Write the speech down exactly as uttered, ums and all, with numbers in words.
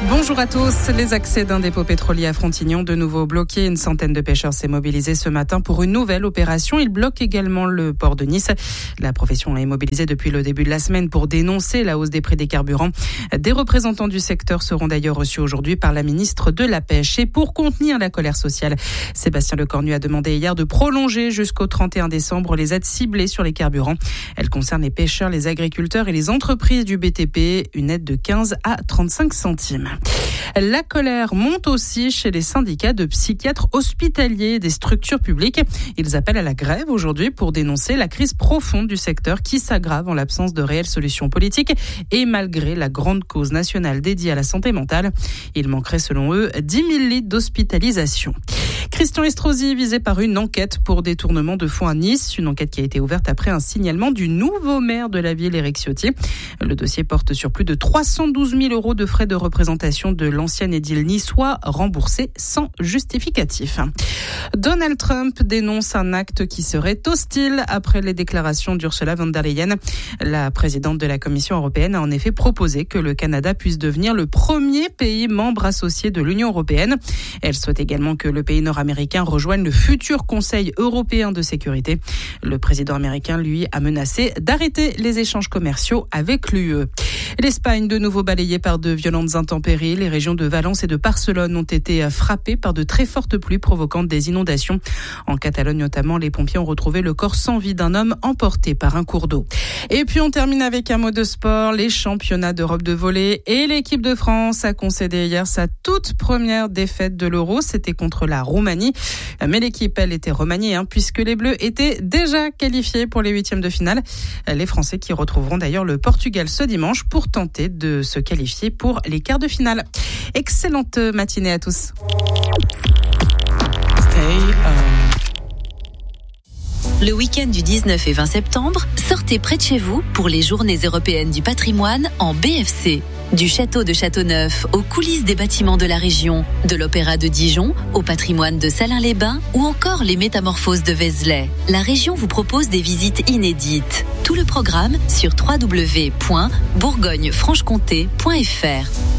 Bonjour à tous. Les accès d'un dépôt pétrolier à Frontignan de nouveau bloqués. Une centaine de pêcheurs s'est mobilisée ce matin pour une nouvelle opération. Ils bloquent également le port de Nice. La profession est mobilisée depuis le début de la semaine pour dénoncer la hausse des prix des carburants. Des représentants du secteur seront d'ailleurs reçus aujourd'hui par la ministre de la Pêche. Et pour contenir la colère sociale, Sébastien Lecornu a demandé hier de prolonger jusqu'au trente et un décembre les aides ciblées sur les carburants. Elles concernent les pêcheurs, les agriculteurs et les entreprises du B T P. Une aide de quinze à trente-cinq centimes. La colère monte aussi chez les syndicats de psychiatres hospitaliers des structures publiques. Ils appellent à la grève aujourd'hui pour dénoncer la crise profonde du secteur qui s'aggrave en l'absence de réelles solutions politiques et malgré la grande cause nationale dédiée à la santé mentale. Il manquerait selon eux dix mille lits d'hospitalisation. Christian Estrosi visé par une enquête pour détournement de fonds à Nice. Une enquête qui a été ouverte après un signalement du nouveau maire de la ville, Éric Ciotti. Le dossier porte sur plus de trois cent douze mille euros de frais de représentation de l'ancien édile niçois remboursés sans justificatif. Donald Trump dénonce un acte qui serait hostile après les déclarations d'Ursula von der Leyen. La présidente de la Commission européenne a en effet proposé que le Canada puisse devenir le premier pays membre associé de l'Union européenne. Elle souhaite également que le pays nord-américain rejoigne le futur Conseil européen de sécurité. Le président américain, lui, a menacé d'arrêter les échanges commerciaux avec l'U E. L'Espagne, de nouveau balayée par de violentes intempéries. Les régions de Valence et de Barcelone ont été frappées par de très fortes pluies provoquant des inondations. En Catalogne notamment, les pompiers ont retrouvé le corps sans vie d'un homme emporté par un cours d'eau. Et puis on termine avec un mot de sport. Les championnats d'Europe de volley et l'équipe de France a concédé hier sa toute première défaite de l'Euro. C'était contre la Roumanie. Mais l'équipe, elle, était remaniée hein, puisque les Bleus étaient déjà qualifiés pour les huitièmes de finale. Les Français qui retrouveront d'ailleurs le Portugal ce dimanche pour tenter de se qualifier pour les quarts de finale. Excellente matinée à tous. Le week-end du dix-neuf et vingt septembre, sortez près de chez vous pour les Journées européennes du patrimoine en B F C. Du château de Châteauneuf aux coulisses des bâtiments de la région, de l'Opéra de Dijon au patrimoine de Salins-les-Bains ou encore les métamorphoses de Vézelay. La région vous propose des visites inédites. Tout le programme sur w w w point bourgogne franche comté point f r.